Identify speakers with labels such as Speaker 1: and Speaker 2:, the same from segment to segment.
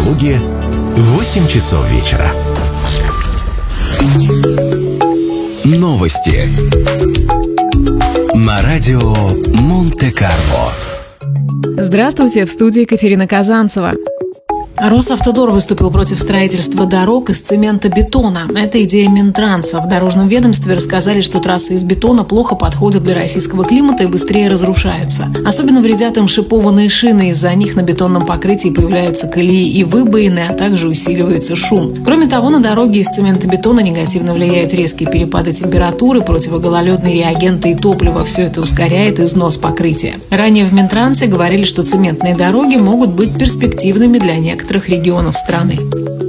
Speaker 1: Калуге 8 часов вечера. Новости на радио Монте-Карло.
Speaker 2: Здравствуйте, в студии Екатерина Казанцева.
Speaker 3: Росавтодор выступил против строительства дорог из цемента-бетона. Это идея Минтранса. В дорожном ведомстве рассказали, что трассы из бетона плохо подходят для российского климата и быстрее разрушаются. Особенно вредят им шипованные шины. Из-за них на бетонном покрытии появляются колеи и выбоины, а также усиливается шум. Кроме того, на дороги из цемента-бетона негативно влияют резкие перепады температуры, противогололедные реагенты и топливо. Все это ускоряет износ покрытия. Ранее в Минтрансе говорили, что цементные дороги могут быть перспективными для некоторых регионов страны.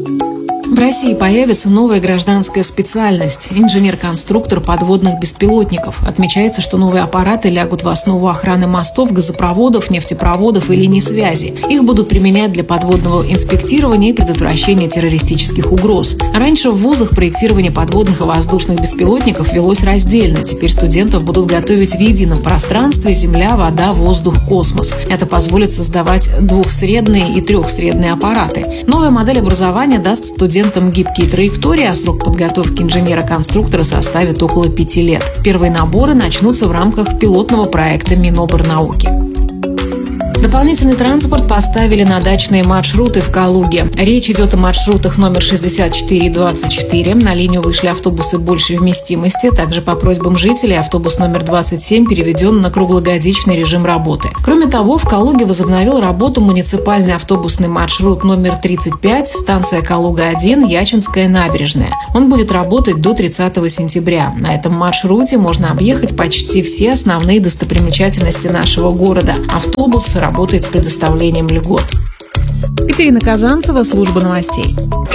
Speaker 3: В России появится новая гражданская специальность – инженер-конструктор подводных беспилотников. Отмечается, что новые аппараты лягут в основу охраны мостов, газопроводов, нефтепроводов и линий связи. Их будут применять для подводного инспектирования и предотвращения террористических угроз. Раньше в вузах проектирование подводных и воздушных беспилотников велось раздельно. Теперь студентов будут готовить в едином пространстве – земля, вода, воздух, космос. Это позволит создавать двухсредные и трехсредные аппараты. Новая модель образования даст студентам гибкие траектории, а срок подготовки инженера-конструктора составит около 5 лет. Первые наборы начнутся в рамках пилотного проекта Минобрнауки. Дополнительный транспорт поставили на дачные маршруты в Калуге. Речь идет о маршрутах номер 64 и 24. На линию вышли автобусы большей вместимости. Также по просьбам жителей автобус номер 27 переведен на круглогодичный режим работы. Кроме того, в Калуге возобновил работу муниципальный автобусный маршрут номер 35, станция Калуга-1, Ячинская набережная. Он будет работать до 30 сентября. На этом маршруте можно объехать почти все основные достопримечательности нашего города. Автобус работает с предоставлением льгот.
Speaker 2: Екатерина Казанцева, служба новостей.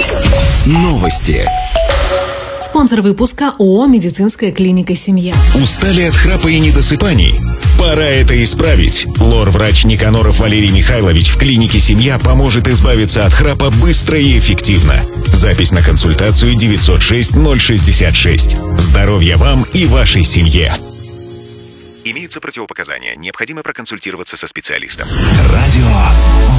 Speaker 1: Новости.
Speaker 3: Спонсор выпуска ООО «Медицинская клиника Семья».
Speaker 4: Устали от храпа и недосыпаний? Пора это исправить. Лор-врач Никаноров Валерий Михайлович в клинике «Семья» поможет избавиться от храпа быстро и эффективно. Запись на консультацию 906-066. Здоровья вам и вашей семье.
Speaker 5: Имеются противопоказания. Необходимо проконсультироваться со специалистом.
Speaker 1: Радио